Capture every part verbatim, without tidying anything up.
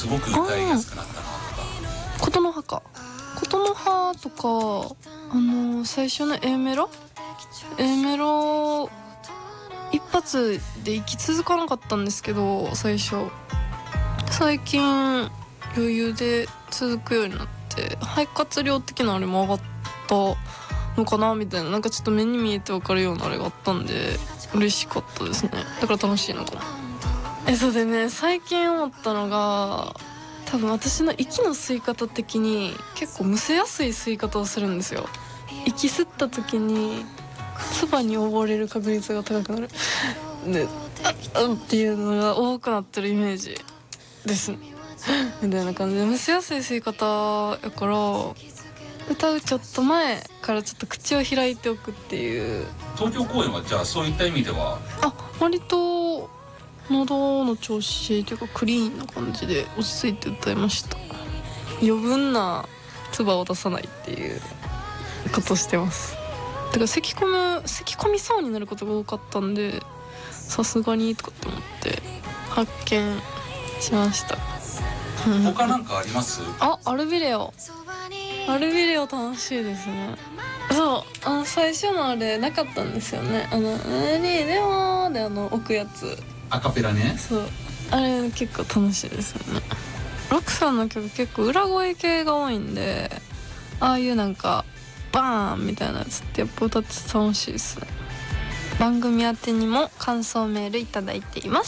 すごく歌いやすくなったなとか。 琴の葉か琴の葉とか、あの最初の A メロ A メロ一発で息続かなかったんですけど、最初最近余裕で続くようになって、肺活量的なあれも上がったのかなみたいな、なんかちょっと目に見えて分かるようなあれがあったんで嬉しかったですね。だから楽しいのかな。えそうでね、最近思ったのが、多分私の息の吸い方的に結構むせやすい吸い方をするんですよ。息吸った時に唾に溺れる確率が高くなるで、あっっていうのが多くなってるイメージですみたいな感じで、むせやすい吸い方やから、歌うちょっと前からちょっと口を開いておくっていう。 東京公演はじゃあそういった意味ではあ割と喉の調子というかクリーンな感じで落ち着いて歌いました。余分な唾を出さないっていうことをしてます。だから咳込む咳込みそうになることが多かったんで、さすがにとかって思って発見しました。 他なんかあります？ あアルビレオアルビレオ楽しいですね。そうあの最初のあれなかったんですよね。あの「えりでも」であの置くやつ、 アカペラね。 そうあれ結構楽しいですよね。ロックさんの曲結構裏声系が多いんで、ああいうなんかバーンみたいなやつってやっぱ歌って楽しいですね。番組宛てにも感想メールいただいています。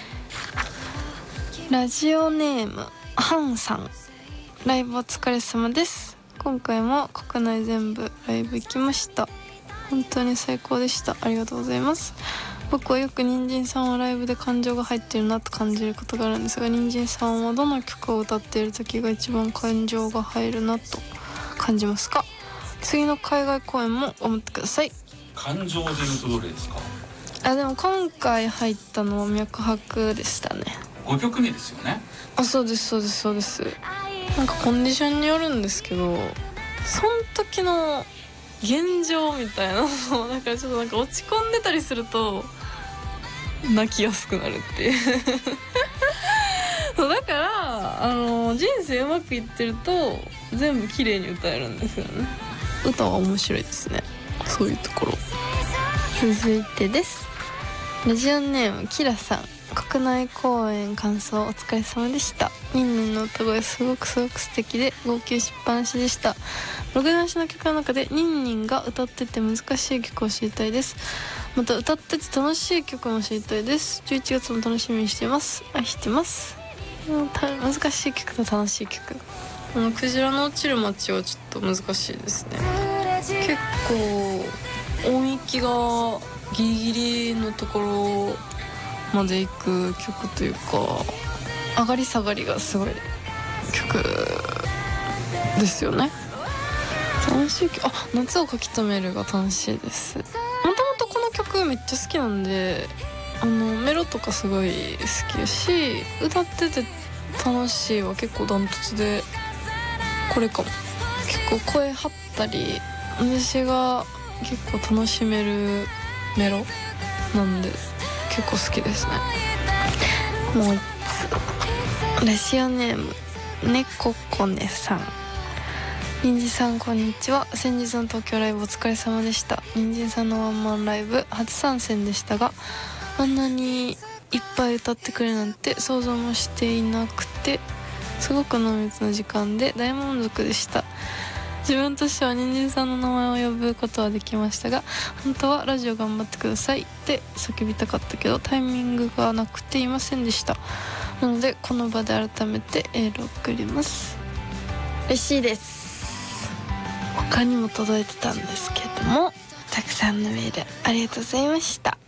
ラジオネームハンさん、ライブお疲れ様です。今回も国内全部ライブ行きました。本当に最高でした。ありがとうございます。僕はよく人参さんはライブで感情が入っているなと感じることがあるんですが、人参さんはどの曲を歌っている時が一番感情が入るなと感じますか？次の海外公演も頑張ってください。 感情でいうとどれですか？ あでも今回入ったのは脈拍でしたね。 ごきょくめですよね。 あそうですそうですそうです。なんかコンディションによるんですけど、その時の現状みたいなのだからちょっとなんか落ち込んでたりすると泣きやすくなるっていうそうだからあの人生うまくいってると全部綺麗に歌えるんですよね。歌は面白いですね、そういうところ。続いてです。ラジオネームキラさん、国内公演感想お疲れ様でした。ニンニンの歌声すごくすごく素敵で号泣しっぱなしでした。ログなしの曲の中でニンニンが歌ってて難しい曲を知りたいです。また歌ってて楽しい曲も知りたいです。じゅういちがつも楽しみにしています。愛してます。難しい曲と楽しい曲、あのクジラの落ちる街はちょっと難しいですね。結構音域がギリギリのところまで行く曲というか、上がり下がりがすごい曲ですよね。楽しい曲、あ夏を書き留めるが楽しいです。もともとこの曲めっちゃ好きなんで、あのメロとかすごい好きやし、歌ってて楽しいは結構ダントツでこれかも。結構声張ったり私が結構楽しめるメロなんで結構好きですね。もう一つ、ラジオネーム猫こねさん、にんじんさんこんにちは。先日の東京ライブお疲れ様でした。にんじんさんのワンマンライブ初参戦でしたが、あんなにいっぱい歌ってくれるなんて想像もしていなくて、すごく濃密な時間で大満足でした。自分としてはにんじんさんの名前を呼ぶことはできましたが、本当はラジオ頑張ってくださいって叫びたかったけどタイミングがなくていませんでした。なのでこの場で改めてエールを送ります。嬉しいです。他にも届いてたんですけども、たくさんのメールありがとうございました。